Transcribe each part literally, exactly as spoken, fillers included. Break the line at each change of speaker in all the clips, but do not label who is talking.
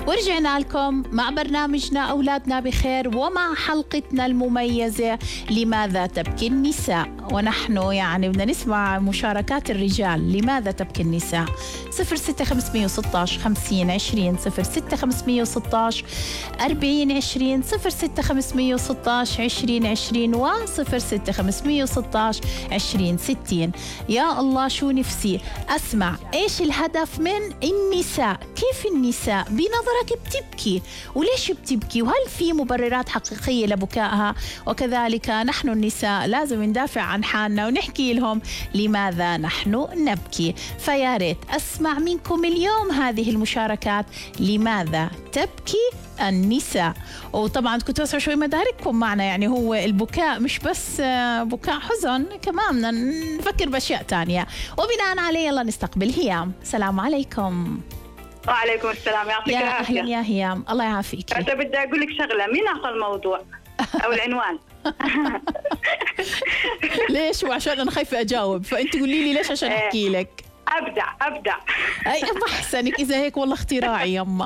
ورجعنا لكم مع برنامجنا أولادنا بخير ومع حلقتنا المميزة لماذا تبكي النساء. ونحن يعني بدنا نسمع مشاركات الرجال. لماذا تبكي النساء؟ صفر ستة خمسمية وستاش خمسين عشرين، صفر ستة خمسمية وستاش أربعين عشرين، صفر ستة خمسمية وستاش عشرين عشرين، وصفر ستة خمسمية وستاش عشرين ستين. يا الله شو نفسي أسمع إيش الهدف من النساء. كيف النساء بنظرك بتبكي وليش بتبكي، وهل في مبررات حقيقية لبكائها؟ وكذلك نحن النساء لازم ندافع عن حالنا ونحكي لهم لماذا نحن نبكي. فيا ريت أسمع منكم اليوم هذه المشاركات. لماذا تبكي النساء؟ وطبعا كنت أسمع شوي مدارككم معنا. يعني هو البكاء مش بس بكاء حزن، كمان بدنا نفكر بأشياء تانية. وبناء عليه يلا نستقبل هيام. السلام عليكم.
وعليكم السلام. يعطيك العافية.
يا أهلا يا هيام، الله يعافيك.
أنا بدي أقول لك شغلة. مين أعطى الموضوع أو العنوان؟
ليش؟ وعشان أنا خايفة أجاوب، فأنت قولي لي ليش عشان أحكي لك.
أبدع أبدع.
أي الله أحسنك، إذا هيك والله اختراعي يما.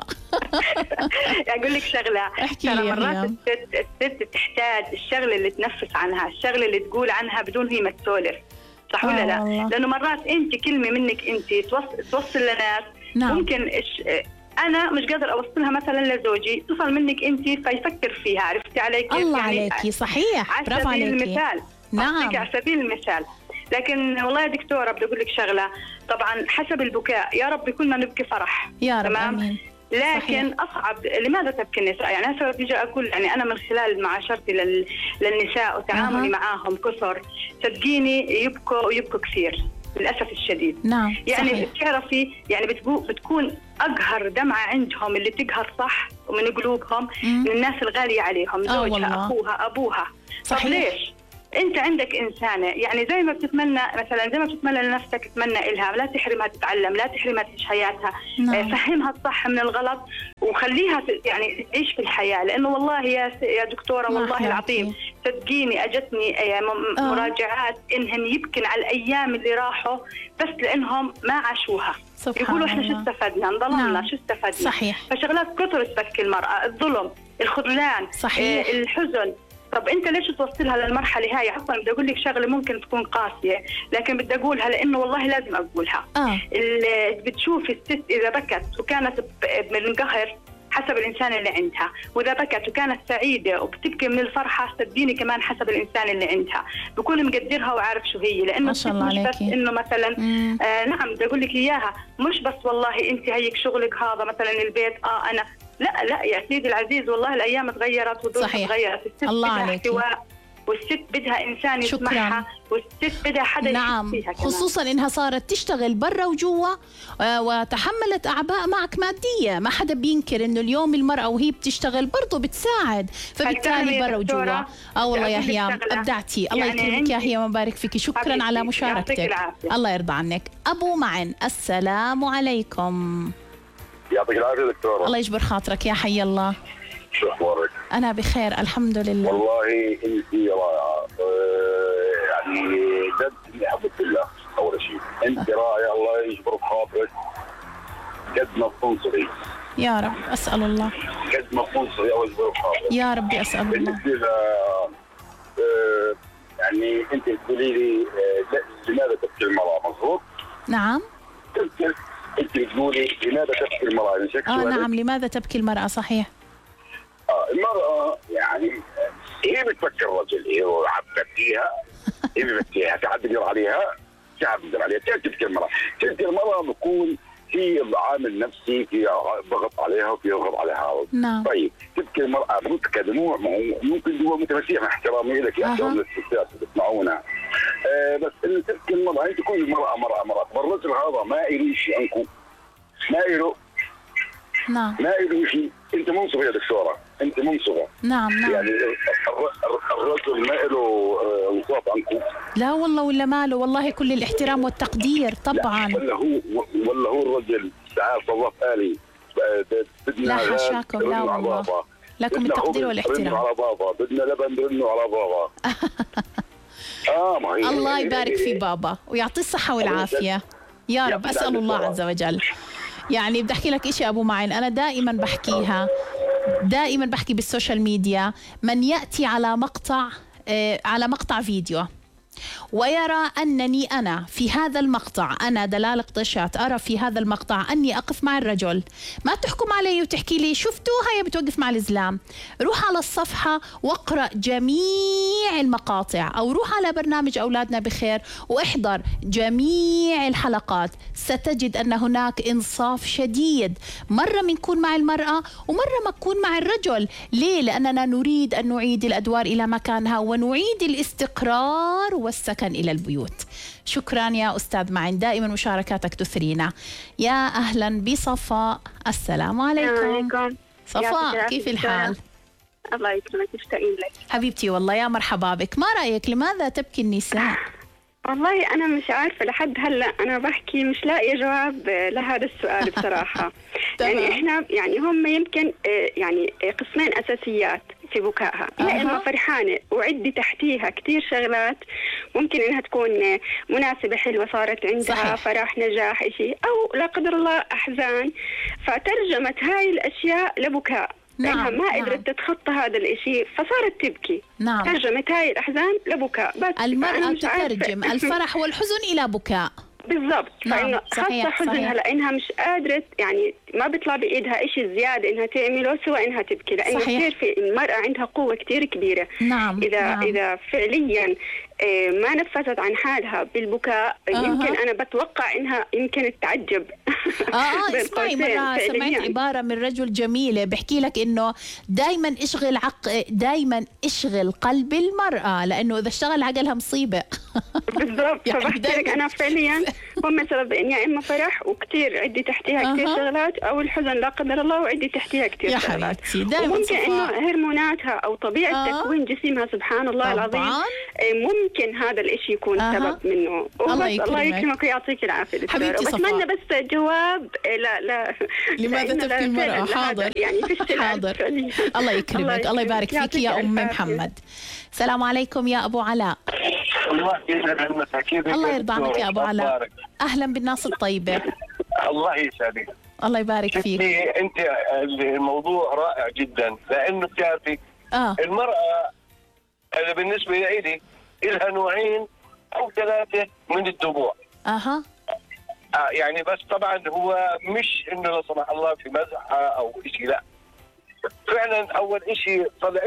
أقول لك شغلة.
احكي لي.
مرات الست الست تحتاج الشغلة اللي تنفس عنها، الشغلة اللي تقول عنها بدون هي ما تسولف. صح ولا لا؟
الله.
لأنه مرات أنت كلمة منك أنت توصل, توصل لناس.
نعم.
ممكن إش... أنا مش قادر أوصلها مثلا لزوجي، تصل منك أنت فيفكر فيها. عرفتي علي كيف؟
الله
يعني
عليكي. صحيح، برافو عليكي.
على سبيل المثال.
نعم.
على سبيل المثال. لكن والله يا دكتورة بدي أقول لك شغلة. طبعا حسب البكاء، يا رب كلنا نبكي فرح.
يا رب.
تمام.
آمين.
لكن
صحيح.
أصعب لماذا تبكي النساء؟ يعني أنا بدي أقول يعني أنا من خلال معاشرتي لل... للنساء وتعاملي
أه.
معاهم كثر، صدقيني يبكوا ويبكوا كثير للأسف الشديد.
نعم.
يعني
صحيح.
بتعرفي يعني بتبو... بتكون أقهر دمعة عندهم اللي تقهر صح ومن قلوبهم
مم.
من الناس الغالية عليهم،
آه
زوجها،
والله.
أخوها، أبوها.
صحيح.
طب ليش؟ انت عندك انسانه، يعني زي ما بتتمنى مثلا زي ما بتتمنى لنفسك تتمنى إلها، لا تحرمها تتعلم، لا تحرمها تعيش حياتها.
نعم.
فهمها الصح من الغلط وخليها يعني تعيش في الحياه. لانه والله يا يا دكتوره والله العظيم صدقيني اجتني مراجعات انهم يبكن على الايام اللي راحوا بس لانهم ما عاشوها. يقولوا احنا شو استفدنا؟ انظلمنا. نعم. شو استفدنا؟
صحيح.
فشغلات كثر تبكي المراه، الظلم، الخذلان،
صحيح.
الحزن. طب انت ليش توصلها للمرحله هاي؟ عفوا بدي اقول لك شغله ممكن تكون قاسيه لكن بدي اقولها لانه والله لازم اقولها.
اه
بتشوفي الست اذا بكت وكانت من قهر حسب الانسان اللي عندها، واذا بكت وكانت سعيده وبتبكي من الفرحه صدقيني كمان حسب الانسان اللي عندها، بكون مقدرها وعارف شو هي. لانه
ما شاء الله
مش بس انه مثلا آه نعم بدي اقول لك اياها، مش بس والله انت هيك شغلك هذا مثلا البيت اه انا لا لا يا سيدي العزيز، والله الايام تغيرت والظروف تغيرت. الست
الله
بدها
عليك.
احتواء، والست بدها انسان يسمعها، والست بدها حدا
نعم.
يحس فيها كمان.
خصوصا انها صارت تشتغل برا وجوا وتحملت اعباء معك ماديه. ما حدا بينكر انه اليوم المراه وهي بتشتغل برضه بتساعد، فبالتالي برا وجوا. اه والله يا هيام ابدعتي. الله
يعني
يكرمك يا هيام ويبارك فيكي. شكرا على مشاركتك. الله يرضى عنك. ابو معن السلام عليكم.
يعطيك العافيه دكتوره.
الله يجبر خاطرك يا حي الله.
شو اخبارك؟
انا بخير الحمد لله.
والله انت رائعه. أه يعني جد اني احبك بالله اول شيء. انت رائعه الله يجبر خاطرك. قد ما بتنصري
يا رب اسال الله.
قد ما بتنصري الله يجبر خاطرك
يا ربي اسال الله.
بالنسبه أه يعني انت بتقولي لي أه لماذا تبكي المراه؟ مضبوط؟
نعم.
تبكي انت بتقولي لماذا تبكي المراه؟
اه نعم لماذا تبكي المراه؟ صحيح.
آه المراه يعني هي بتفكر الرجل، هي عم تبكيها، هي بتبكيها، في حد بيقدر عليها، في حد بيقدر عليها. كيف تبكي المراه؟ تبكي المراه بكون في عامل نفسي، في ضغط عليها وفي ضغط عليها.
نعم.
طيب تبكي المراه كدموع، ما هو ممكن هو متمسيح مع احترامي لك، احترام للستات اللي بتسمعونا. آه بس انه تبكي المراه، انت كل المراه مراه مراه، والرجل هذا ما إلي شيء عنكم، ما إله.
نعم.
ما إله شيء. انت منصفه يا دكتوره، انت منصفه.
نعم نعم.
يعني الرجل ما له وصاف عنكم.
لا والله ولا ماله، والله كل الاحترام والتقدير طبعا.
ولا هو ولا هو الرجل تعال صواف آلي بدنا
لا حاشاكم. لا والله لكم التقدير والاحترام.
على بابا بدنا لبن برنه على بابا. اه ما هي
الله يبارك في بابا ويعطيه الصحه والعافيه يا رب. اسال الله عز وجل. يعني بدي احكي لك إشي أبو معين، أنا دائما بحكيها، دائما بحكي بالسوشيال ميديا، من يأتي على مقطع آه على مقطع فيديو ويرى أنني أنا في هذا المقطع، أنا دلال قطشات أرى في هذا المقطع أني أقف مع الرجل، ما تحكم علي وتحكي لي شفتوا هي بتوقف مع الإسلام. روح على الصفحة واقرأ جميع المقاطع، أو روح على برنامج أولادنا بخير واحضر جميع الحلقات، ستجد أن هناك إنصاف شديد. مرة منكون مع المرأة ومرة ما تكون مع الرجل. ليه؟ لأننا نريد أن نعيد الأدوار إلى مكانها ونعيد الاستقرار والسكن إلى البيوت. شكرا يا أستاذ معين، دائما مشاركاتك تثرينا. يا أهلا بصفاء، السلام عليكم. صفاء كيف الحال؟
الله يكرمك، مشتاقين لك
حبيبتي والله. يا مرحبا بك. ما رأيك لماذا تبكي النساء؟
والله أنا مش عارفة لحد هلأ، أنا بحكي مش لاقية جواب لهذا السؤال بصراحة. يعني إحنا يعني هم يمكن يعني قسمين أساسيات في بكائها، يا إما فرحانة وعدي تحتيها كتير شغلات ممكن إنها تكون مناسبة حلوة صارت عندها، صحيح. فرح، نجاح، إشي، أو لا قدر الله أحزان، فترجمت هاي الأشياء لبكاء.
نعم.
لأنها ما
نعم.
قدرت تتخطى هذا الإشي فصارت تبكي.
نعم.
ترجمت هاي الأحزان لبكاء. بس
المرأة تترجم الفرح والحزن إلى بكاء.
بالضبط.
نعم.
فإنه خاصة حزنها لأنها مش قادرة، يعني ما بيطلع بإيدها إشي زيادة إنها تعمله سوى إنها تبكي، لأنه كثير في المرأة عندها قوة كثير كبيرة.
نعم.
إذا
نعم.
إذا فعليا ما نفست عن حالها بالبكاء، أه. يمكن أنا بتوقع إنها يمكن تتعجب.
آه, آه اسمعي، مرة سمعت عبارة من رجل جميلة بحكي لك إنه دايما اشغل عق دايما اشغل قلب المرأة، لأنه إذا اشتغل عقلها مصيبة.
بالضبط. يعني فبحكي لك أنا فعليا هم سبب إن يا إما فرح وكتير عدي تحتها كتير أه. شغلات، أو الحزن لا قدر الله وعدي تحتها كتير
يا
شغلات.
وممكن
إنه هرموناتها أو طبيعة أه. تكوين جسمها سبحان الله طبعاً. العظيم ممكن هذا الإشي يكون أه. سبب منه.
الله يكرمك.
الله يكرمك ويعطيك العافية
حبيبتي صفاء.
وبتمنى بس جواب لا لا
لماذا تبكي المرأة؟ حاضر
يعني في
حاضر. الله يكرمك، الله يبارك فيك يا أم محمد. السلام عليكم يا أبو علاء.
الله يسعد مساكين.
الله يرضى عنك يا أبو علاء، أهلا بالناس الطيبة.
الله يسعدك.
الله يبارك فيك.
أنت الموضوع رائع جدا، لأنه بتعرفي
آه.
المرأة أنا بالنسبة لي لها نوعين أو ثلاثة من الدموع.
أها.
آه يعني بس طبعا هو مش إنه لا سمح الله في مزحة أو شيء، لا فعلا أول شيء طلع